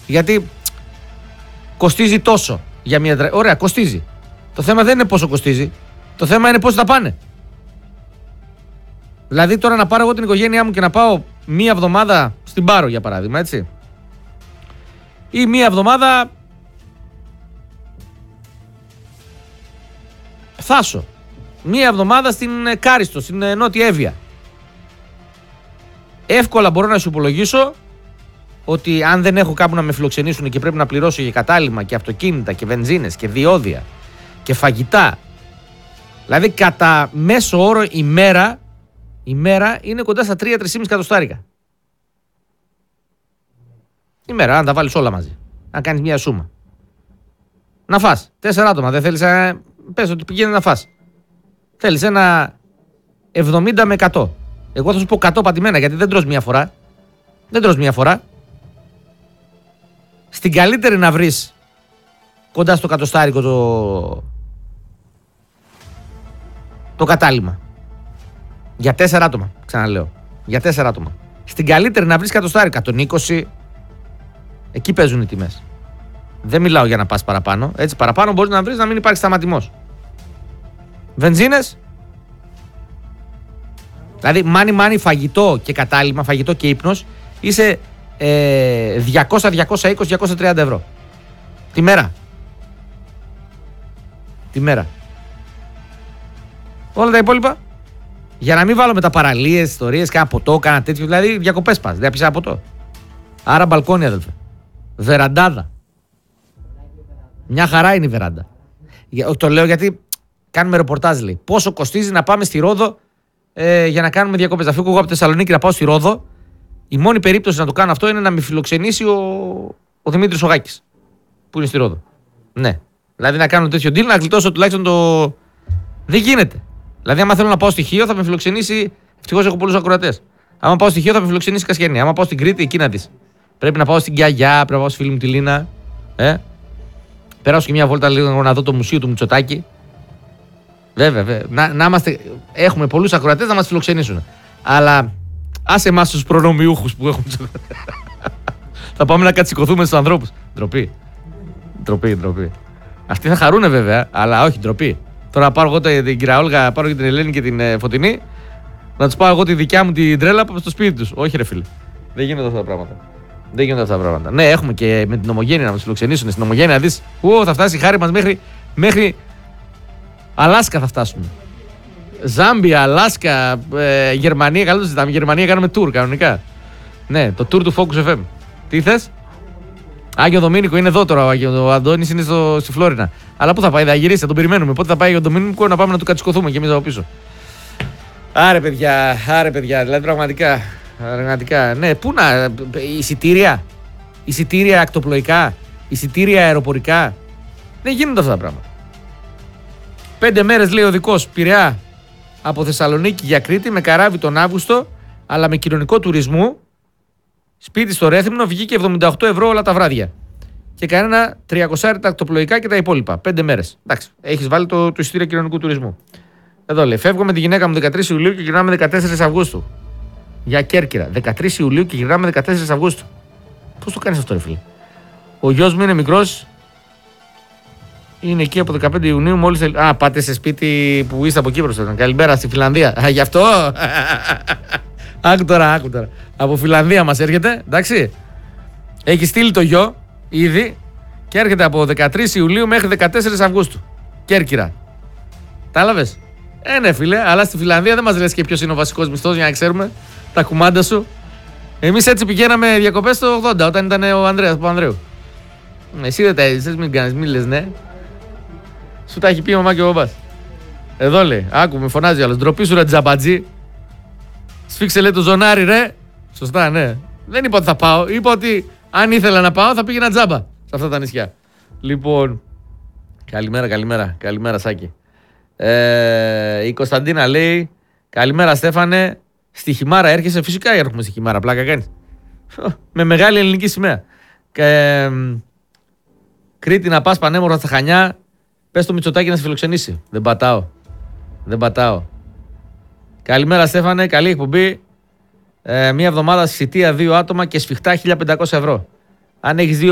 Γιατί κοστίζει τόσο για μια. Ωραία, κοστίζει. Το θέμα δεν είναι πόσο κοστίζει. Το θέμα είναι πώς θα πάνε. Δηλαδή τώρα να πάρω εγώ την οικογένειά μου και να πάω μία εβδομάδα στην Πάρο για παράδειγμα, έτσι. Ή μία εβδομάδα Θάσο. Μία εβδομάδα στην Κάριστο, στην Νότια Εύβοια. Εύκολα μπορώ να σου υπολογίσω ότι αν δεν έχω κάπου να με φιλοξενήσουν και πρέπει να πληρώσω για κατάλημα και αυτοκίνητα και βενζίνες και διόδια και φαγητά. Δηλαδή κατά μέσο όρο ημέρα είναι κοντά στα 3-3,5 εκατοστάρικα. Ημέρα, αν τα βάλεις όλα μαζί. Να κάνεις μια σούμα. Να φας. 4 άτομα. Δεν θέλεις πες ότι πηγαίνει να φας. Θέλεις ένα 70 με 100. Εγώ θα σου πω 100 πατημένα γιατί δεν τρως μια φορά. Στην καλύτερη να βρεις κοντά στο κατοστάρικο το κατάλημα. Για 4 άτομα, ξαναλέω. Για 4 άτομα. Στην καλύτερη να βρεις κατοστάρικα. Τον 20, εκεί παίζουν οι τιμές. Δεν μιλάω για να πας παραπάνω. Έτσι, παραπάνω μπορείς να βρεις να μην υπάρχει σταματημός. Βενζίνες. Δηλαδή, μάνι φαγητό και κατάλημα, φαγητό και ύπνος, είσαι 200, 220, 230 ευρώ. Τη μέρα. Όλα τα υπόλοιπα. Για να μην βάλω με τα παραλίες, ιστορίες, κάνα ποτό, κάνα τέτοιο. Δηλαδή, διακοπές πας. Δεν πεις ένα ποτό. Άρα, μπαλκόνι, αδελφέ. Βεραντάδα. Μια χαρά είναι η βεράντα. Το λέω γιατί κάνουμε ρεπορτάζ, λέει. Πόσο κοστίζει να πάμε στη Ρόδο για να κάνουμε διακοπές. Να φύγω εγώ από τη Θεσσαλονίκη να πάω στη Ρόδο. Η μόνη περίπτωση να το κάνω αυτό είναι να με φιλοξενήσει ο Δημήτρης Ογάκης. Που είναι στη Ρόδο. Ναι. Δηλαδή να κάνω τέτοιο deal, να γλιτώσω τουλάχιστον το. Δεν γίνεται. Δηλαδή, άμα θέλω να πάω στη Χίο, θα με φιλοξενήσει. Ευτυχώς έχω πολλούς ακροατές. Άμα πάω στη Χίο, θα με φιλοξενήσει η Κασιανή. Άμα πάω στην Κρήτη, εκεί να δεις. Πρέπει να πάω στην Κιαγιά, πρέπει να πάω στη φίλη μου τη Λίνα. Περάσω και μια βόλτα λίγο να δω το μουσείο του Μητσοτάκη. Βέβαια. Να είμαστε. Έχουμε πολλούς ακροατές να μας φιλοξενήσουν. Αλλά άσε εμάς τους προνομιούχους που έχουν. Θα πάμε να κατσικωθούμε στους ανθρώπους. Ντροπή. Αυτοί θα χαρούνε βέβαια, αλλά όχι ντροπή. Τώρα πάρω εγώ την κυρία Όλγα, πάρω και την Ελένη και την Φωτεινή, να τους πάω εγώ τη δικιά μου την τρέλα στο σπίτι τους. Όχι, ρε φίλε. Δεν γίνονται αυτά τα πράγματα. Ναι, έχουμε και με την Ομογένεια να μας φιλοξενήσουν. Στην Ομογένεια δεις, θα φτάσει η χάρη μας μέχρι Αλάσκα θα φτάσουμε. Ζάμπια, Αλάσκα, Γερμανία. Καλά το ζητάμε. Γερμανία κάνουμε tour κανονικά. Ναι, το tour του Focus FM. Τι θες? Άγιο Δομήνικο είναι εδώ τώρα. Ο Αντώνης είναι στη Φλόρινα. Αλλά πού θα πάει, θα γυρίσει, θα τον περιμένουμε. Πότε θα πάει ο Δομήνικο να πάμε να του κατσικωθούμε και εμείς από πίσω. Άρε παιδιά, δηλαδή πραγματικά. Ναι, πού να. Εισιτήρια ακτοπλοϊκά, εισιτήρια αεροπορικά. Δεν γίνονται αυτά τα πράγματα. 5 μέρες λέει ο δικός Πειραιά από Θεσσαλονίκη για Κρήτη με καράβι τον Αύγουστο, αλλά με κοινωνικό τουρισμού. Σπίτι στο Ρέθυμνο βγήκε 78 ευρώ όλα τα βράδια. Και κανένα 300 τα ακτοπλοϊκά και τα υπόλοιπα. 5 μέρες. Εντάξει, έχεις βάλει το εισιτήριο κοινωνικού τουρισμού. Εδώ λέει: φεύγω με τη γυναίκα μου 13 Ιουλίου και γυρνάμε 14 Αυγούστου. Για Κέρκυρα. 13 Ιουλίου και γυρνάμε 14 Αυγούστου. Πώς το κάνεις αυτό, ρε φίλε? Ο γιος μου είναι μικρός. Είναι εκεί από 15 Ιουνίου μόλις. Πάτε σε σπίτι που είστε από Κύπρο. Καλημέρα στη Φιλανδία. Γι' αυτό. Άκου τώρα. Από Φιλανδία μας έρχεται, εντάξει. Έχει στείλει το γιο ήδη και έρχεται από 13 Ιουλίου μέχρι 14 Αυγούστου. Κέρκυρα. Τα έλαβες? Ναι, φίλε, αλλά στη Φιλανδία δεν μας λες και ποιος είναι ο βασικός μισθός για να ξέρουμε τα κουμάντα σου. Εμείς έτσι πηγαίναμε διακοπές το 80 όταν ήταν ο Ανδρέας Παπανδρέου. Εσύ δεν τα έζησες, μην κάνεις, μην λες ναι. Σου τα έχει πει η μαμά και ο μπαμπάς. Εδώ λέει, άκου, με φωνάζει ο άλλος. Ντροπή σου ρε τζαμπατζή. Σφίξε λέει το ζωνάρι ρε. Σωστά, ναι. Δεν είπα ότι θα πάω. Είπα ότι αν ήθελα να πάω θα πήγαινα τζάμπα σε αυτά τα νησιά. Λοιπόν. Καλημέρα Σάκη. Η Κωνσταντίνα λέει: καλημέρα Στέφανε. Στη Χιμάρα έρχεσαι? Φυσικά έρχομαι στη Χιμάρα. Πλάκα κάνεις. Με μεγάλη ελληνική σημαία. Κρήτη να πας πανέμορφα στα Χανιά. Πες το Μητσοτάκη να σε φιλοξενήσει. Δεν πατάω. Καλημέρα Στέφανε, καλή εκπομπή. Μία εβδομάδα στη Σιτία 2 άτομα και σφιχτά 1.500 ευρώ. Αν έχεις 2